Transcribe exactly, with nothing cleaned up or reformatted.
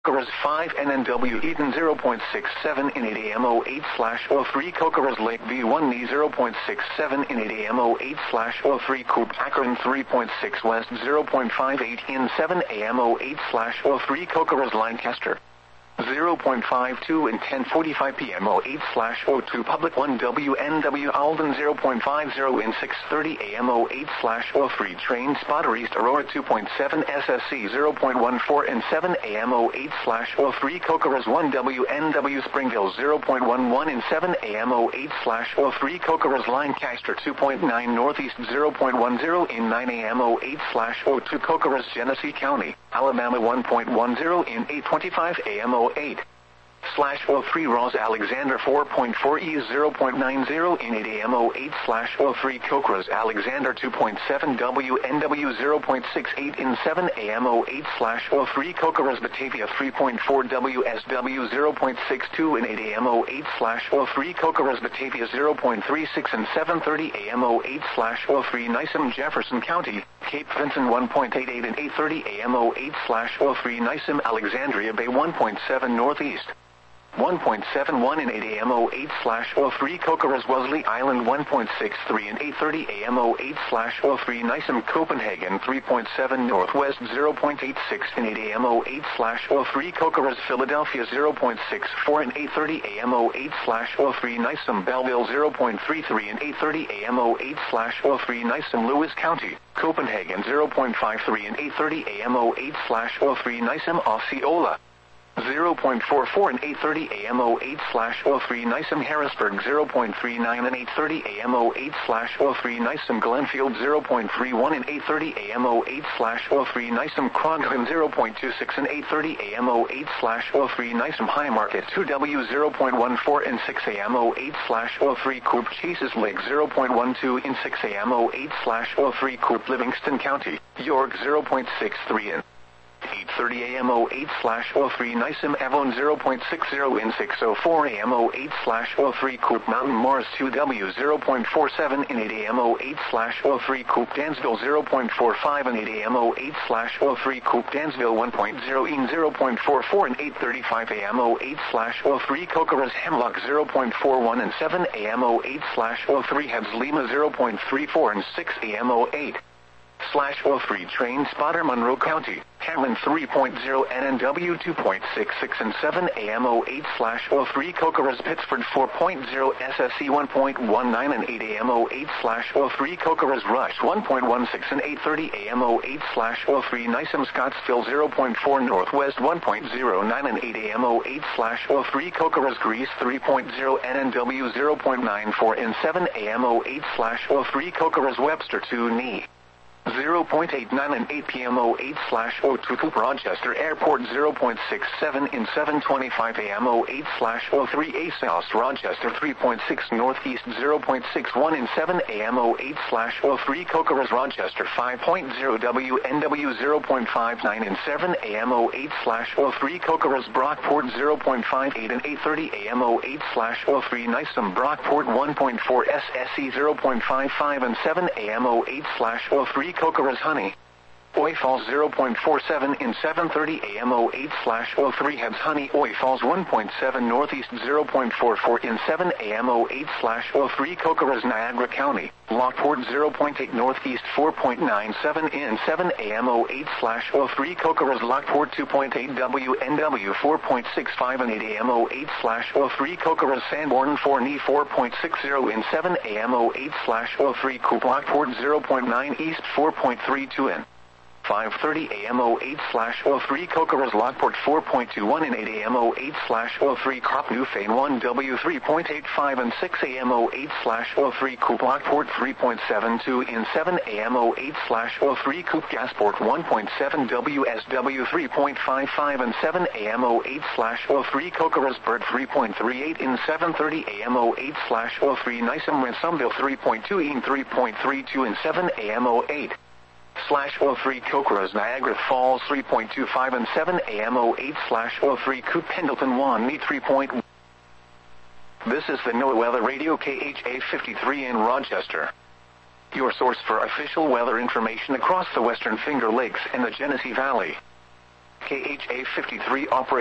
Cocoras five N N W Eden zero point six seven in eight A M oh eight slash oh three Cocoras Lake V one N zero point six seven in eight A M oh eight slash oh three Coop Akron three point six West zero point five eight in seven A M oh eight slash oh three Cocoras Lancaster zero point five two in ten forty-five P M oh eight slash oh two Public one W N W Alden zero point five zero in six thirty A M oh eight slash oh three Train Spotter East Aurora two point seven S S C zero point one four in seven A M oh eight slash oh three Cocoras one W N W Springville zero point one one in seven A M oh eight slash oh three Cocoras Lancaster two point nine Northeast zero point one zero in nine A M oh eight slash oh two Cocoras Genesee County, Alabama one point one zero in eight twenty-five A M oh eight slash oh three Ross Alexander four point four E zero point nine zero in eight A M oh eight slash oh three Cocoras Alexander two point seven W N W zero point six eight in seven A M oh eight slash oh three Cocoras Batavia three point four W S W zero point six two in eight A M oh eight slash oh three Cocoras Batavia zero point three six in seven thirty A M oh eight slash oh three Nisem Jefferson County, Cape Vincent one point eight eight in eight thirty A M oh eight slash oh three Nisem Alexandria Bay one point seven Northeast one point seven one in eight A M oh eight slash oh three Cocoras Wesley Island one point six three in eight thirty A M oh eight slash oh three Nisem Copenhagen three point seven Northwest zero point eight six in eight A M oh eight slash oh three Cocoras Philadelphia zero point six four in eight thirty A M oh eight slash oh three Nisem Belleville zero point three three in eight thirty A M oh eight slash oh three Nisem Lewis County, Copenhagen zero point five three in eight thirty A M oh eight slash oh three Nisem Osceola zero point four four in eight thirty A M oh eight slash oh three Nisem Harrisburg zero point three nine in eight thirty A M oh eight slash oh three Nisem Glenfield zero point three one in eight thirty A M oh eight slash oh three Nisem Krogholm zero point two six in eight thirty A M oh eight slash oh three Nisem High Market two W zero point one four in six A M oh eight slash oh three Coop Chases Lake zero point one two in six A M oh eight slash oh three Coop Livingston County, York zero point six three in eight thirty A M oh eight slash oh three Nisem Avon zero point six zero in six oh four A M oh eight slash oh three Coop Mountain Morris two W zero point four seven in eight A M oh eight slash oh three Coop Dansville zero point four five in eight A M oh eight slash oh three Coop Dansville one point zero in zero point four four in eight thirty-five A M oh eight slash oh three Cocoras Hemlock zero point four one in seven A M oh eight slash oh three Hebs Lima zero point three four in six A M oh eight slash oh three Train Spotter Monroe County, Cameron three point oh N N W two point six six and seven A M oh eight slash oh three Cocoras Pittsford four point oh S S E one point one nine and eight A M oh eight slash oh three Cocoras Rush one point one six and eight thirty A M oh eight slash oh three Nisem Scottsville zero point four Northwest one point oh nine and eight A M oh eight slash oh three Cocoras Greece three point oh N N W zero point nine four in seven A M oh eight slash oh three Cocoras Webster two N E zero point eight nine and eight P M oh eight slash oh two Coop Rochester Airport zero point six seven in seven twenty-five A M oh eight slash oh three A South Rochester three point six Northeast zero point six one in seven A M oh eight slash oh three Cocoras Rochester five point oh W N W zero point five nine in seven A M oh eight slash oh three Cocoras Brockport zero point five eight and eight thirty A M oh eight slash oh three Nisem Brockport one point four S S E zero point five five and seven A M oh eight slash oh three Cocoras Honey, Oi Falls zero point four seven in seven thirty A M oh eight slash oh three Hebs Honey Oi Falls one point seven Northeast zero point four four in seven A M oh eight slash oh three Cocoras Niagara County, Lockport zero point eight Northeast four point nine seven in seven A M oh eight slash oh three Cocoras Lockport two point eight W N W four point six five and eight A M oh eight slash oh three Cocoras Sanborn four N E four point six oh in seven A M oh eight slash oh three Coop Lockport zero point nine East four point three two in five thirty A M oh eight slash oh three Cocoras Lockport four point two one in eight A M oh eight slash oh three Crop Newfane one W three point eight five and six A M oh eight slash oh three Coop Lockport three point seven two in seven A M oh eight slash oh three Coop Gasport one point seven W S W three point five five and seven A M oh eight slash oh three Cocoras Bird three point three eight in seven thirty A M oh eight slash oh three Nisem Ransomville three point two in three point three two in seven A M oh eight slash oh three Cocoras Niagara Falls three point two five and seven A M oh eight slash oh three Coop Pendleton one N E three point one. This is the NOAA Weather Radio K H A fifty-three in Rochester, your source for official weather information across the Western Finger Lakes and the Genesee Valley. K H A fifty-three operating.